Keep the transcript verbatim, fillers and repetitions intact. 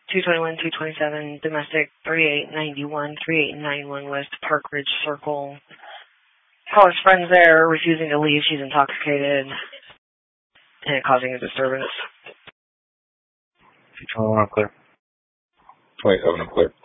two twenty-one, two twenty-seven, domestic, thirty-eight ninety-one, thirty-eight ninety-one West Park Ridge Circle. Caller's friend's there, refusing to leave. She's intoxicated and causing a disturbance. two twenty-one, I'm clear. twenty-seven, I'm clear.